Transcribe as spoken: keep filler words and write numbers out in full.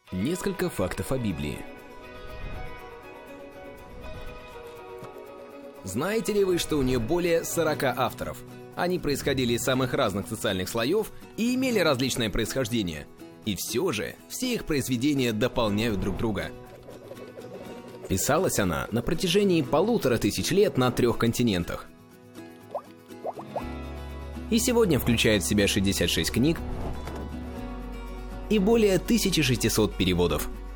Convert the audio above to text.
Несколько фактов о Библии. Знаете ли вы, что у нее более сорока авторов? Они происходили из самых разных социальных слоев и имели различное происхождение. И все же, все их произведения дополняют друг друга. Писалась она на протяжении полутора тысяч лет на трех континентах. И сегодня включает в себя шестьдесят шесть книг и более тысячи шестисот переводов.